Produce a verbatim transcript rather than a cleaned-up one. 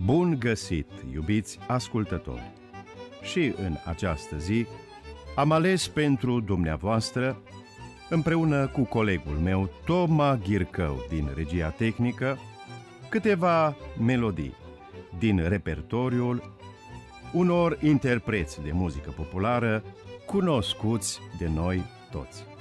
Bun găsit, iubiți ascultători! Și în această zi am ales pentru dumneavoastră, împreună cu colegul meu, Toma Ghircău, din regia tehnică, câteva melodii din repertoriul unor interpreți de muzică populară cunoscuți de noi toți.